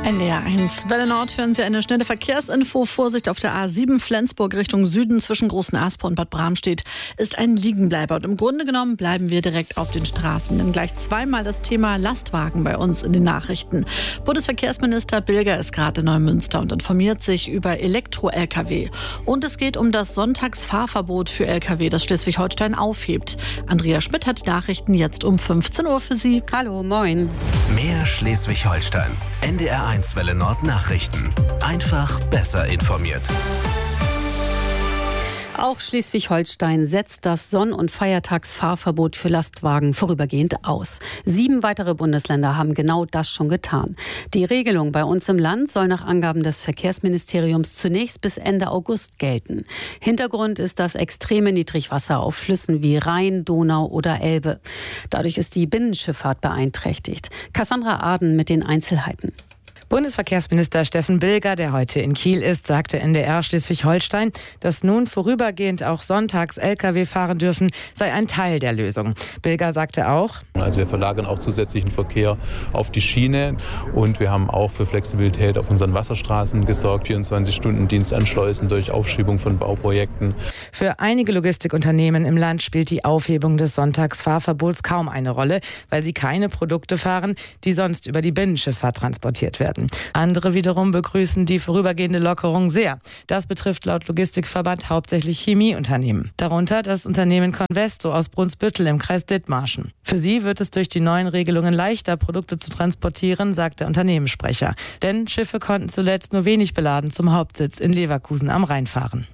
NDR 1 Welle Nord hören Sie eine schnelle Verkehrsinfo. Vorsicht auf der A7 Flensburg Richtung Süden zwischen Großen Asper und Bad Bramstedt ist ein Liegenbleiber. Und im Grunde genommen bleiben wir direkt auf den Straßen. Denn gleich zweimal das Thema Lastwagen bei uns in den Nachrichten. Bundesverkehrsminister Bilger ist gerade in Neumünster und informiert sich über Elektro-Lkw. Und es geht um das Sonntagsfahrverbot für Lkw, das Schleswig-Holstein aufhebt. Andrea Schmidt hat die Nachrichten jetzt um 15 Uhr für Sie. Hallo, moin. Mehr Schleswig-Holstein. NDR 1 Welle Nord Nachrichten. Einfach besser informiert. Auch Schleswig-Holstein setzt das Sonn- und Feiertagsfahrverbot für Lastwagen vorübergehend aus. 7 weitere Bundesländer haben genau das schon getan. Die Regelung bei uns im Land soll nach Angaben des Verkehrsministeriums zunächst bis Ende August gelten. Hintergrund ist das extreme Niedrigwasser auf Flüssen wie Rhein, Donau oder Elbe. Dadurch ist die Binnenschifffahrt beeinträchtigt. Cassandra Aden mit den Einzelheiten. Bundesverkehrsminister Steffen Bilger, der heute in Kiel ist, sagte NDR Schleswig-Holstein, dass nun vorübergehend auch sonntags Lkw fahren dürfen, sei ein Teil der Lösung. Bilger sagte auch: Also wir verlagern auch zusätzlichen Verkehr auf die Schiene und wir haben auch für Flexibilität auf unseren Wasserstraßen gesorgt, 24-Stunden-Dienst an Schleusen durch Aufschiebung von Bauprojekten. Für einige Logistikunternehmen im Land spielt die Aufhebung des Sonntagsfahrverbots kaum eine Rolle, weil sie keine Produkte fahren, die sonst über die Binnenschifffahrt transportiert werden. Andere wiederum begrüßen die vorübergehende Lockerung sehr. Das betrifft laut Logistikverband hauptsächlich Chemieunternehmen. Darunter das Unternehmen Convesto aus Brunsbüttel im Kreis Dithmarschen. Für sie wird es durch die neuen Regelungen leichter, Produkte zu transportieren, sagt der Unternehmenssprecher. Denn Schiffe konnten zuletzt nur wenig beladen zum Hauptsitz in Leverkusen am Rhein fahren.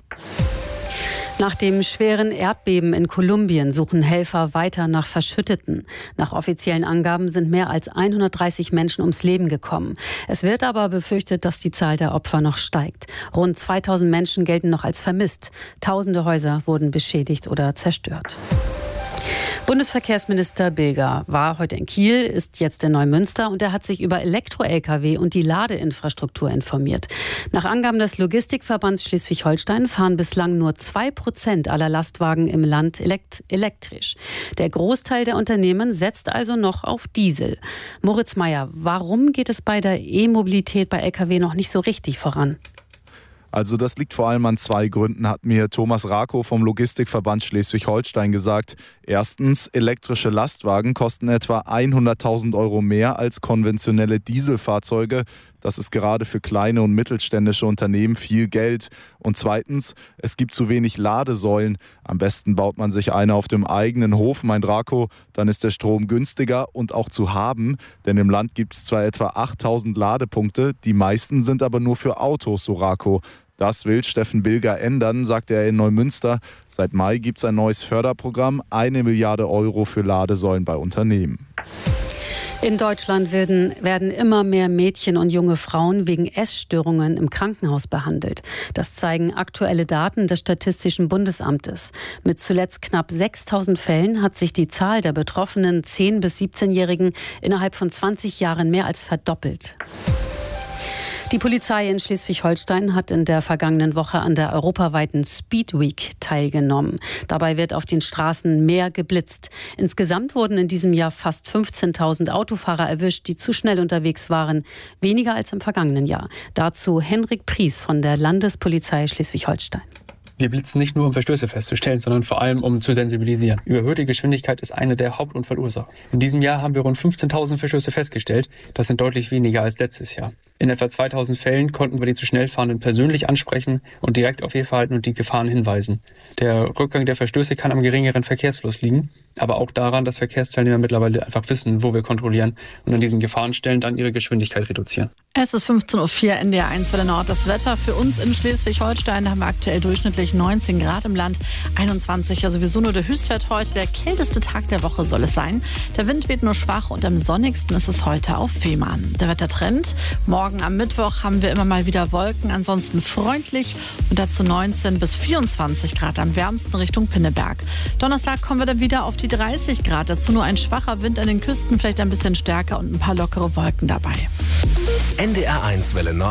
Nach dem schweren Erdbeben in Kolumbien suchen Helfer weiter nach Verschütteten. Nach offiziellen Angaben sind mehr als 130 Menschen ums Leben gekommen. Es wird aber befürchtet, dass die Zahl der Opfer noch steigt. Rund 2000 Menschen gelten noch als vermisst. Tausende Häuser wurden beschädigt oder zerstört. Bundesverkehrsminister Bilger war heute in Kiel, ist jetzt in Neumünster und er hat sich über Elektro-Lkw und die Ladeinfrastruktur informiert. Nach Angaben des Logistikverbands Schleswig-Holstein fahren bislang nur 2% aller Lastwagen im Land elektrisch. Der Großteil der Unternehmen setzt also noch auf Diesel. Moritz Meyer, warum geht es bei der E-Mobilität bei Lkw noch nicht so richtig voran? Also das liegt vor allem an 2 Gründen, hat mir Thomas Rakow vom Logistikverband Schleswig-Holstein gesagt. Erstens, elektrische Lastwagen kosten etwa 100.000 € mehr als konventionelle Dieselfahrzeuge. Das ist gerade für kleine und mittelständische Unternehmen viel Geld. Und zweitens, es gibt zu wenig Ladesäulen. Am besten baut man sich eine auf dem eigenen Hof, meint Rakow. Dann ist der Strom günstiger und auch zu haben. Denn im Land gibt es zwar etwa 8.000 Ladepunkte, die meisten sind aber nur für Autos, so Rakow. Das will Steffen Bilger ändern, sagte er in Neumünster. Seit Mai gibt es ein neues Förderprogramm, 1 Milliarde € für Ladesäulen bei Unternehmen. In Deutschland werden immer mehr Mädchen und junge Frauen wegen Essstörungen im Krankenhaus behandelt. Das zeigen aktuelle Daten des Statistischen Bundesamtes. Mit zuletzt knapp 6.000 Fällen hat sich die Zahl der betroffenen 10- bis 17-Jährigen innerhalb von 20 Jahren mehr als verdoppelt. Die Polizei in Schleswig-Holstein hat in der vergangenen Woche an der europaweiten Speed Week teilgenommen. Dabei wird auf den Straßen mehr geblitzt. Insgesamt wurden in diesem Jahr fast 15.000 Autofahrer erwischt, die zu schnell unterwegs waren. Weniger als im vergangenen Jahr. Dazu Henrik Pries von der Landespolizei Schleswig-Holstein. Wir blitzen nicht nur, um Verstöße festzustellen, sondern vor allem, um zu sensibilisieren. Überhöhte Geschwindigkeit ist eine der Hauptunfallursachen. In diesem Jahr haben wir rund 15.000 Verstöße festgestellt. Das sind deutlich weniger als letztes Jahr. In etwa 2.000 Fällen konnten wir die zu schnell Fahrenden persönlich ansprechen und direkt auf ihr Verhalten und die Gefahren hinweisen. Der Rückgang der Verstöße kann am geringeren Verkehrsfluss liegen, aber auch daran, dass Verkehrsteilnehmer mittlerweile einfach wissen, wo wir kontrollieren und an diesen Gefahrenstellen dann ihre Geschwindigkeit reduzieren. Es ist 15.04 Uhr NDR 1 Welle Nord. Das Wetter für uns in Schleswig-Holstein, da haben wir aktuell durchschnittlich 19 Grad im Land, 21, ja sowieso nur der Höchstwert heute. Der kälteste Tag der Woche soll es sein. Der Wind weht nur schwach und am sonnigsten ist es heute auf Fehmarn. Der Wettertrend: morgen am Mittwoch haben wir immer mal wieder Wolken, ansonsten freundlich und dazu 19 bis 24 Grad, am wärmsten Richtung Pinneberg. Donnerstag kommen wir dann wieder auf die 30 Grad, dazu nur ein schwacher Wind an den Küsten, vielleicht ein bisschen stärker und ein paar lockere Wolken dabei. NDR 1 Welle Nord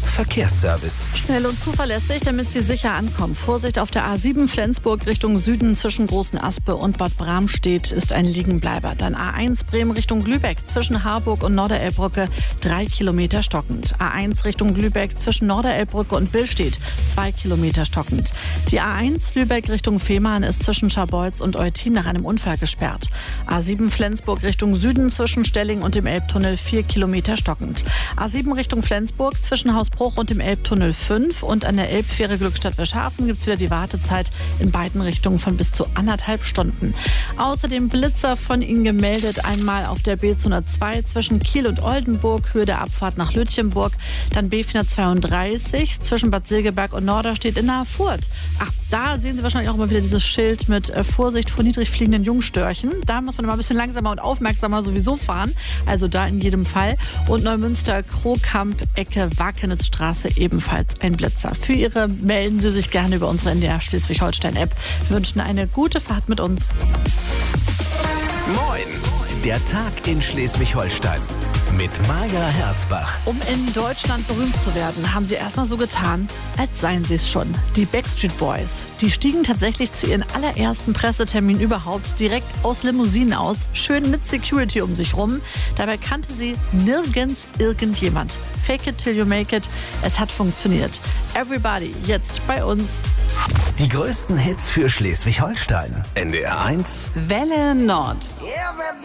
Verkehrsservice. Schnell und zuverlässig, damit Sie sicher ankommen. Vorsicht auf der A7 Flensburg Richtung Süden zwischen Großen Aspe und Bad Bramstedt ist ein Liegenbleiber. Dann A1 Bremen Richtung Lübeck zwischen Harburg und Norderelbbrücke 3 Kilometer stockend. A1 Richtung Lübeck zwischen Norderelbbrücke und Billstedt 2 Kilometer stockend. Die A1 Lübeck Richtung Fehmarn ist zwischen Scharbeutz und Eutin nach einem Unfall gesperrt. A7 Flensburg Richtung Süden zwischen Stelling und dem Elbtunnel 4 Kilometer stockend. A7 Richtung Flensburg zwischen Hausbruch und dem Elbtunnel 5 und an der Elbfähre Glückstadt-Wilschafen gibt es wieder die Wartezeit in beiden Richtungen von bis zu 1,5 Stunden. Außerdem Blitzer von Ihnen gemeldet, einmal auf der B202 zwischen Kiel und Oldenburg, Höhe der Abfahrt nach Lütjenburg, dann B432 zwischen Bad Segeberg und Norderstedt in nahe Furth. Ach, da sehen Sie wahrscheinlich auch immer wieder dieses Schild mit Vorsicht vor niedrig fliegenden Jungstörchen. Da muss man immer ein bisschen langsamer und aufmerksamer sowieso fahren, also da in jedem Fall. Und Neumünster, Krohkamp, Ecke, Wakenitzstraße ebenfalls ein Blitzer. Für Ihre melden Sie sich gerne über unsere NDR Schleswig-Holstein-App. Wir wünschen eine gute Fahrt mit uns. Moin! Der Tag in Schleswig-Holstein mit Maja Herzbach. Um in Deutschland berühmt zu werden, haben sie erstmal so getan, als seien sie es schon. Die Backstreet Boys, die stiegen tatsächlich zu ihren allerersten Pressetermin überhaupt direkt aus Limousinen aus, schön mit Security um sich rum. Dabei kannte sie nirgends irgendjemand. Fake it till you make it. Es hat funktioniert. Everybody, jetzt bei uns. Die größten Hits für Schleswig-Holstein. NDR 1. Welle Nord.